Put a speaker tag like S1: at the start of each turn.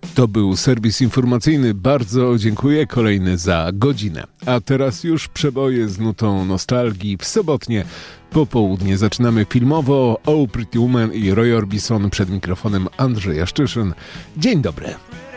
S1: To był serwis informacyjny. Bardzo dziękuję. Kolejny za godzinę. A teraz już przeboje z nutą nostalgii w sobotnie popołudnie. Zaczynamy filmowo. Oh Pretty Woman i Roy Orbison, przed mikrofonem Andrzej Jaszczyszyn. Dzień dobry.